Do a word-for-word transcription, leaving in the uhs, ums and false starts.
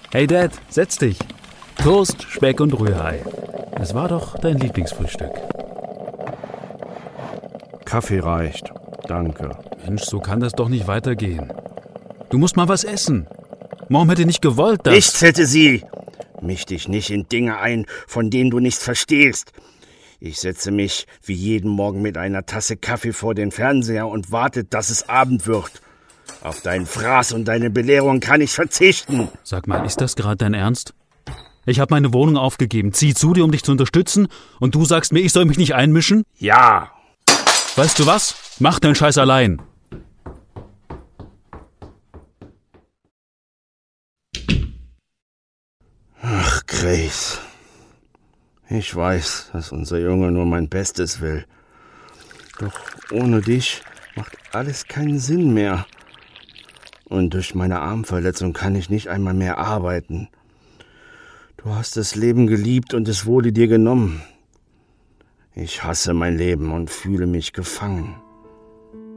Hey Dad, setz dich. Toast, Speck und Rührei. Es war doch dein Lieblingsfrühstück. Kaffee reicht. Danke. Mensch, so kann das doch nicht weitergehen. Du musst mal was essen. Mom hätte nicht gewollt, dass... Nichts hätte sie. Misch dich nicht in Dinge ein, von denen du nichts verstehst. Ich setze mich wie jeden Morgen mit einer Tasse Kaffee vor den Fernseher und warte, dass es Abend wird. Auf deinen Fraß und deine Belehrung kann ich verzichten. Sag mal, ist das gerade dein Ernst? Ich habe meine Wohnung aufgegeben, zieh zu dir, um dich zu unterstützen, und du sagst mir, ich soll mich nicht einmischen? Ja. Weißt du was? Mach deinen Scheiß allein. Ach, Grace. Ich weiß, dass unser Junge nur mein Bestes will. Doch ohne dich macht alles keinen Sinn mehr. Und durch meine Armverletzung kann ich nicht einmal mehr arbeiten. Du hast das Leben geliebt und es wurde dir genommen. Ich hasse mein Leben und fühle mich gefangen.